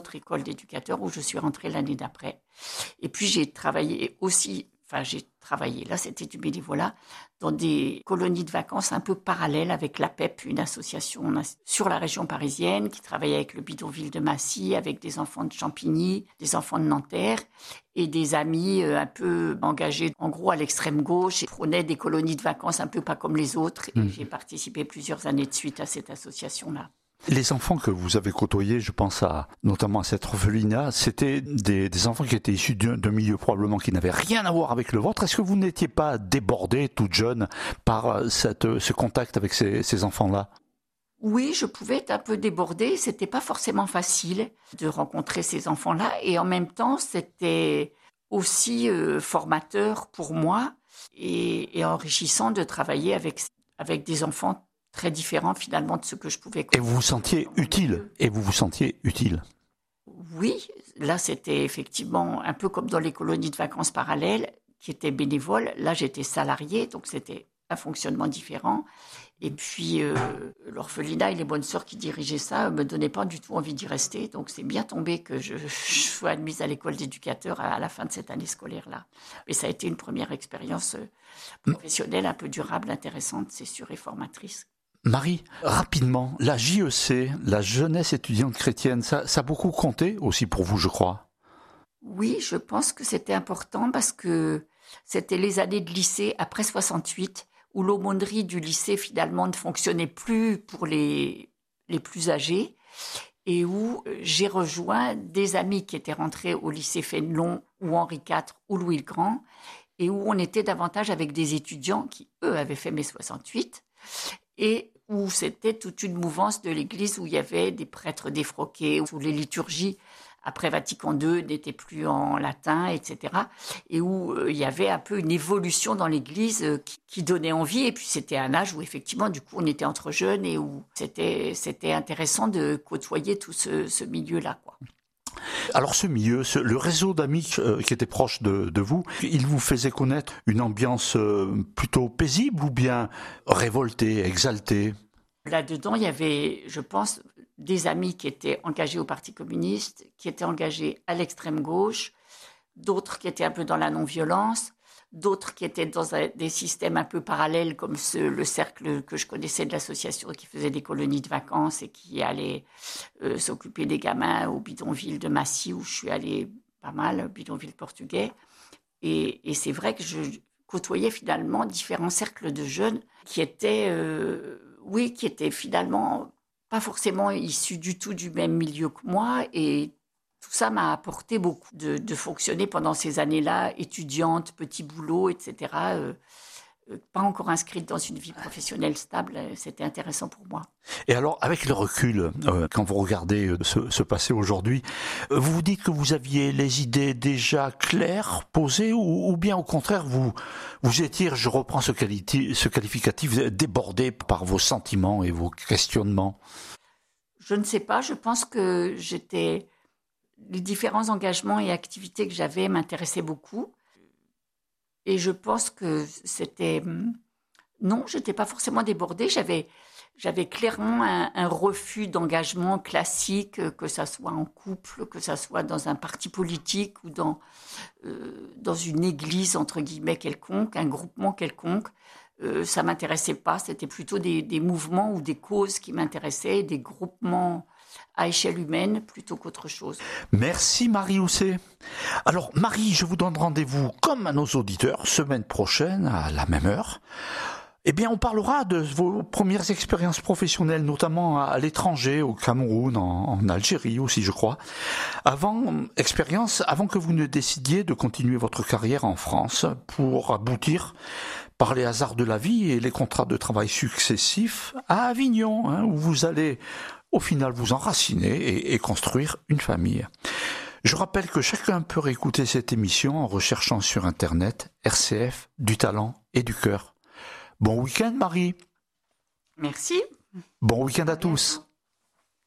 autre école d'éducateurs où je suis rentrée l'année d'après. Et puis j'ai travaillé aussi, là c'était du bénévolat, dans des colonies de vacances un peu parallèles avec l'APEP, une association sur la région parisienne qui travaillait avec le bidonville de Massy, avec des enfants de Champigny, des enfants de Nanterre et des amis un peu engagés en gros à l'extrême gauche et prenaient des colonies de vacances un peu pas comme les autres. Et j'ai participé plusieurs années de suite à cette association-là. Les enfants que vous avez côtoyés, je pense notamment à cette orphelinat, c'était des enfants qui étaient issus d'un milieu probablement qui n'avait rien à voir avec le vôtre. Est-ce que vous n'étiez pas débordée, toute jeune, par ce contact avec ces enfants-là ? Oui, je pouvais être un peu débordée. C'était pas forcément facile de rencontrer ces enfants-là. Et en même temps, c'était aussi formateur pour moi et enrichissant de travailler avec des enfants très différents finalement de ce que je pouvais connaître. Et vous vous sentiez utile. Oui, là c'était effectivement un peu comme dans les colonies de vacances parallèles qui étaient bénévoles. Là j'étais salariée, donc c'était un fonctionnement différent. Et puis l'orphelinat et les bonnes sœurs qui dirigeaient ça me donnaient pas du tout envie d'y rester. Donc c'est bien tombé que je sois admise à l'école d'éducateur à la fin de cette année scolaire-là. Et ça a été une première expérience professionnelle un peu durable, intéressante, c'est sûr, et formatrice. Marie, rapidement, la JEC, la jeunesse étudiante chrétienne, ça a beaucoup compté aussi pour vous, je crois. Oui, je pense que c'était important parce que c'était les années de lycée après 68 où l'aumônerie du lycée finalement ne fonctionnait plus pour les plus âgés et où j'ai rejoint des amis qui étaient rentrés au lycée Fénelon ou Henri IV ou Louis le Grand et où on était davantage avec des étudiants qui, eux, avaient fait mai 68 et où c'était toute une mouvance de l'Église où il y avait des prêtres défroqués, où les liturgies après Vatican II n'étaient plus en latin, etc. Et où il y avait un peu une évolution dans l'Église qui donnait envie. Et puis c'était un âge où effectivement, du coup, on était entre jeunes et où c'était intéressant de côtoyer tout ce milieu-là, quoi. Alors ce milieu, le réseau d'amis qui était proche de vous, il vous faisait connaître une ambiance plutôt paisible ou bien révoltée, exaltée ? Là-dedans, il y avait, je pense, des amis qui étaient engagés au Parti communiste, qui étaient engagés à l'extrême gauche, d'autres qui étaient un peu dans la non-violence, d'autres qui étaient dans des systèmes un peu parallèles comme le cercle que je connaissais de l'association qui faisait des colonies de vacances et qui allait s'occuper des gamins au bidonville de Massy où je suis allée pas mal, bidonville portugais. Et c'est vrai que je côtoyais finalement différents cercles de jeunes qui étaient finalement pas forcément issus du tout du même milieu que moi et tout ça m'a apporté beaucoup de fonctionner pendant ces années-là, étudiante, petit boulot, etc. Pas encore inscrite dans une vie professionnelle stable, c'était intéressant pour moi. Et alors, avec le recul, quand vous regardez ce passé aujourd'hui, vous vous dites que vous aviez les idées déjà claires, posées, ou bien au contraire, vous étiez, je reprends ce qualificatif, débordé par vos sentiments et vos questionnements ? Je ne sais pas, je pense que les différents engagements et activités que j'avais m'intéressaient beaucoup. Et je pense que non, j'étais pas forcément débordée. J'avais clairement un refus d'engagement classique, que ça soit en couple, que ça soit dans un parti politique ou dans une église, entre guillemets, quelconque, un groupement quelconque. Ça m'intéressait pas. C'était plutôt des mouvements ou des causes qui m'intéressaient, des groupements à échelle humaine plutôt qu'autre chose. Merci Marie Housset. Alors Marie, je vous donne rendez-vous comme à nos auditeurs semaine prochaine à la même heure. Eh bien, on parlera de vos premières expériences professionnelles, notamment à l'étranger, au Cameroun, en Algérie aussi, je crois. Avant que vous ne décidiez de continuer votre carrière en France pour aboutir, par les hasards de la vie et les contrats de travail successifs, à Avignon, où vous allez au final vous enraciner et construire une famille. Je rappelle que chacun peut réécouter cette émission en recherchant sur Internet RCF, du talent et du cœur. Bon week-end Marie. Merci. Bon week-end à tous.